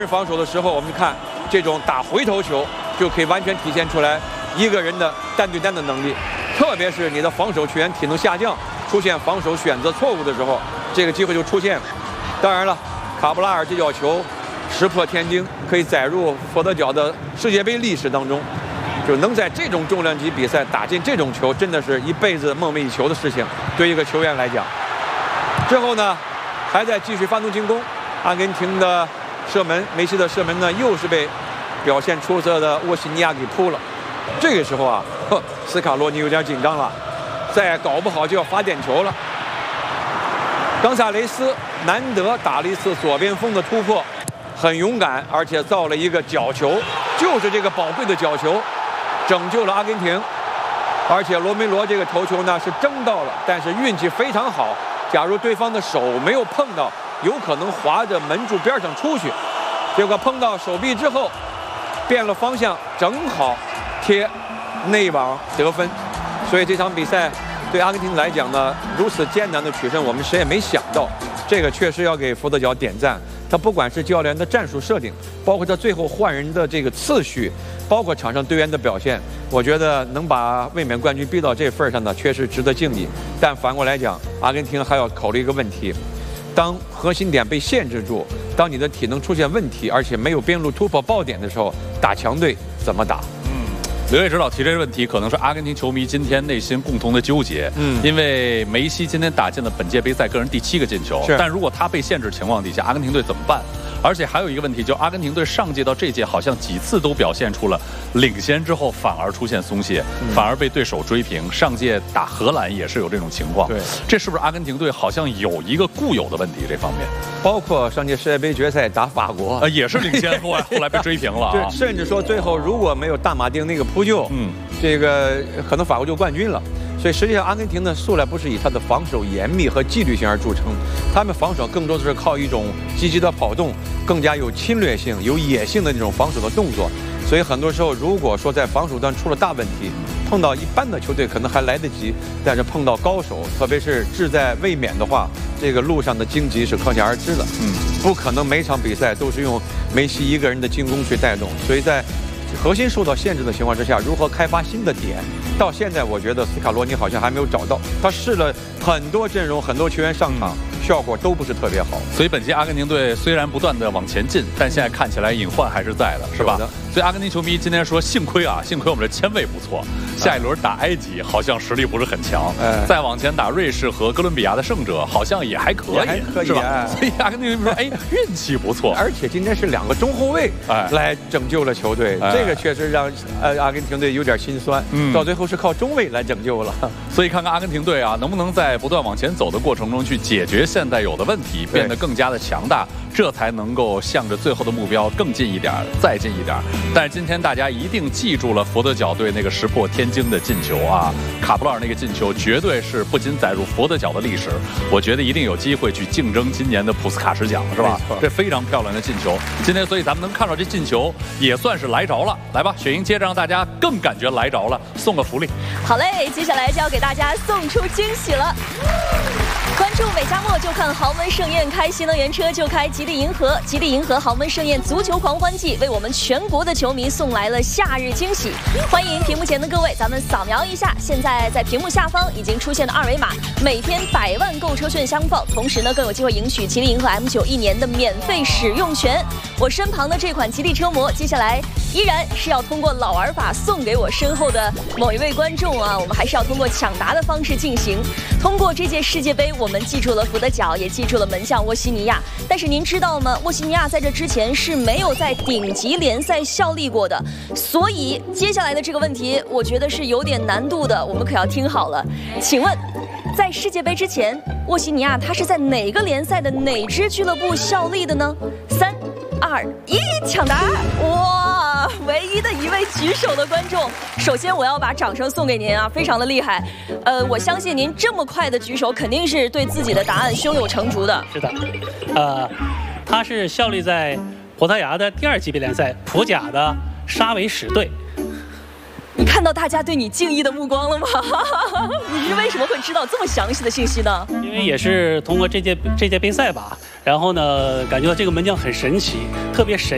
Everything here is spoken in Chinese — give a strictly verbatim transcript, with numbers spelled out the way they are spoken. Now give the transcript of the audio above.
防守的时候，我们看这种打回头球，就可以完全体现出来一个人的单对单的能力。特别是你的防守球员体能下降，出现防守选择错误的时候，这个机会就出现。当然了，卡布拉尔这脚球石破天惊，可以载入佛得角的世界杯历史当中。就能在这种重量级比赛打进这种球，真的是一辈子梦寐以求的事情，对一个球员来讲。之后呢，还在继续发动进攻，阿根廷的射门，梅西的射门呢，又是被表现出色的沃西尼亚给扑了。这个时候啊，呵，斯卡罗尼有点紧张了，再搞不好就要罚点球了。冈萨雷斯难得打了一次左边锋的突破，很勇敢，而且造了一个角球，就是这个宝贵的角球，拯救了阿根廷。而且罗梅罗这个头球呢是争到了，但是运气非常好，假如对方的手没有碰到，有可能滑着门柱边上出去，结果碰到手臂之后变了方向，正好贴内网得分。所以这场比赛对阿根廷来讲呢，如此艰难的取胜，我们谁也没想到。这个确实要给佛得角点赞。他不管是教练的战术设定，包括他最后换人的这个次序，包括场上队员的表现，我觉得能把卫冕冠军逼到这份上呢，确实值得敬意。但反过来讲，阿根廷还要考虑一个问题：当核心点被限制住，当你的体能出现问题，而且没有边路突破爆点的时候，打强队怎么打？ 刘烨指导提这个问题，可能是阿根廷球迷今天内心共同的纠结。嗯，因为梅西今天打进了本届杯赛个人第七个进球，但如果他被限制情况底下，阿根廷队怎么办？而且还有一个问题，就阿根廷队上届到这届好像几次都表现出了领先之后反而出现松懈，嗯、反而被对手追平。上届打荷兰也是有这种情况。对，这是不是阿根廷队好像有一个固有的问题？这方面， 包括上届世界杯决赛打法国， 呃，也是领先，后来后来被追平了、啊。 对，甚至说最后如果没有大马丁那个扑救，嗯，这个可能法国就冠军了。所以实际上，阿根廷呢，素来不是以他的防守严密和纪律性而著称，他们防守更多的是靠一种积极的跑动，更加有侵略性、有野性的那种防守的动作。所以很多时候，如果说在防守端出了大问题，碰到一般的球队可能还来得及，但是碰到高手，特别是志在卫冕的话，这个路上的荆棘是可想而知的。嗯，不可能每场比赛都是用梅西一个人的进攻去带动，所以在核心受到限制的情况之下，如何开发新的点？到现在，我觉得斯卡罗尼好像还没有找到。他试了很多阵容，很多球员上场，效果都不是特别好。 所以本届阿根廷队虽然不断的往前进，但现在看起来隐患还是在的，是吧？所以阿根廷球迷今天说，幸亏啊，幸亏我们的签位不错。下一轮打埃及好像实力不是很强，哎、再往前打瑞士和哥伦比亚的胜者好像也还可以， 还可以是吧？所以阿根廷球迷说，哎，运气不错。 而且今天是两个中后卫哎来拯救了球队，哎、这个确实让呃阿根廷队有点心酸。嗯，到最后是靠中卫来拯救了。 所以看看阿根廷队啊，能不能在不断往前走的过程中去解决现在有的问题，变得更加的强大，这才能够向着最后的目标更近一点，再近一点。但是今天大家一定记住了佛得角队那个石破天惊的进球啊，卡布拉尔那个进球绝对是不仅载入佛得角的历史，我觉得一定有机会去竞争今年的普斯卡什奖，是吧？这非常漂亮的进球。今天所以咱们能看到这进球也算是来着了。来吧，雪莹接着让大家更感觉来着了，送个福利。 好嘞，接下来就要给大家送出惊喜了。关注美加墨就看豪门盛宴，开新能源车就开吉利银河，吉利银河豪门盛宴足球狂欢季为我们全国的球迷送来了夏日惊喜。欢迎屏幕前的各位，咱们扫描一下，现在在屏幕下方已经出现的二维码，每天百万购车券相报，同时呢更有机会赢取吉利银河 M 九一年的免费使用权。我身旁的这款吉利车模，接下来依然是要通过老玩法送给我身后的某一位观众啊，我们还是要通过抢答的方式进行。通过这届世界杯，我们记住了佛得角，也记住了门将沃西尼亚。但是您知道吗？沃西尼亚在这之前是没有在顶级联赛效力过的，所以接下来的这个问题，我觉得是有点难度的，我们可要听好了。请问，在世界杯之前，沃西尼亚他是在哪个联赛的哪支俱乐部效力的呢？三、二、一，抢答！哇，唯一的一位举手的观众，首先我要把掌声送给您啊，非常的厉害。呃，我相信您这么快的举手，肯定是对自己的答案胸有成竹的。 是的，呃，他是效力在葡萄牙的第二级别联赛普甲的沙维什队。 你看到大家对你敬意的目光了吗？你是为什么会知道这么详细的信息呢？ 因为也是通过这届这届杯赛吧，然后呢，感觉到这个门将很神奇，特别神。